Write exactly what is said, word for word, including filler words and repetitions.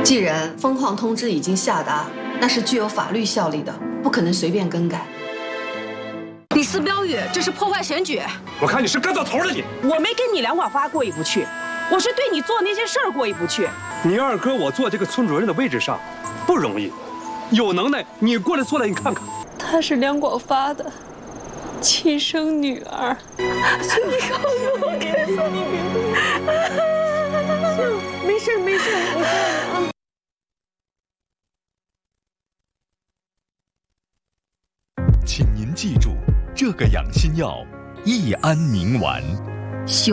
既然封矿通知已经下达，那是具有法律效力的，不可能随便更改。 李四标语，这是破坏选举！ 我看你是干到头了你！ 我没跟你两寡妇过意不去，我是对你做那些事儿过意不去。 你二哥我坐这个村主任的位置上，不容易，有能耐你过来坐来，你看看。 她是梁广发的亲生女儿，请你告诉我，该死你别！行，没事没事，我告诉你啊。 请您记住，这个养心药益安宁丸。 修。